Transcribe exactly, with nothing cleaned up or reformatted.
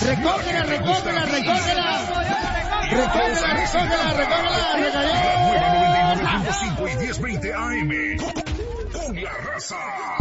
Recógela, recógela, recógela. Recógela, recógela, recógela, recógela. noventa y nueve punto cinco y diez veinte A M. Con la raza.